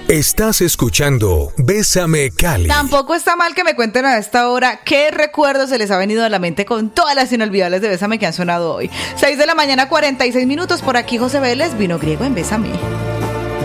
Estás escuchando Bésame Cali. Tampoco está mal que me cuenten a esta hora qué recuerdos se les ha venido a la mente con todas las inolvidables de Bésame que han sonado hoy. 6 de la mañana, 46 minutos. Por aquí José Vélez, Vino Griego en Bésame.